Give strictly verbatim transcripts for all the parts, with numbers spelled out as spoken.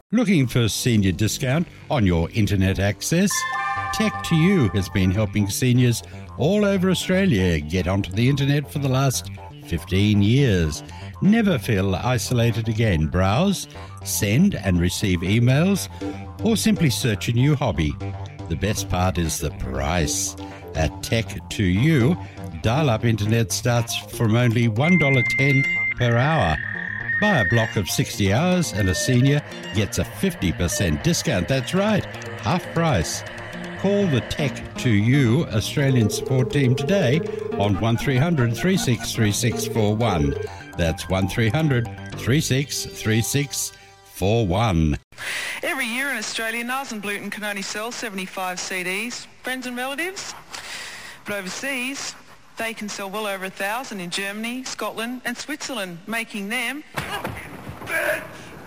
Looking for senior discount on your internet access? Tech to You has been helping seniors all over Australia get onto the internet for the last fifteen years. Never feel isolated again. Browse, send and receive emails, or simply search a new hobby. The best part is the price. At Tech to You, dial-up internet starts from only one dollar ten per hour. Buy a block of sixty hours and a senior gets a fifty percent discount. That's right, half price. Call the Tech to You Australian support team today on one three hundred, three six three six four one. That's one three hundred, three six three six four one. Every year in Australia, Nasenbluten can only sell seventy-five C Ds. Friends and relatives? But overseas, they can sell well over a thousand in Germany, Scotland and Switzerland, making them... Bitch!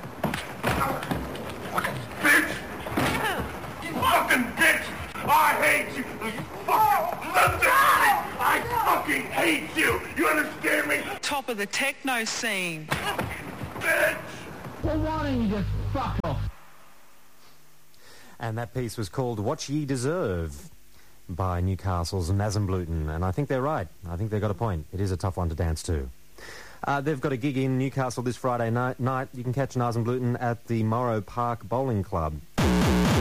Fucking bitch! You fucking bitch! I hate you! You fucking... Listen to me! I fucking hate you! You understand me? Top of the techno scene. Bitch! Well, why don't you just fuck off? And that piece was called What Ye Deserve by Newcastle's Nasenbluten, and I think they're right. I think they've got a point. It is a tough one to dance to. Uh, they've got a gig in Newcastle this Friday night. night. You can catch Nasenbluten at the Morrow Park Bowling Club.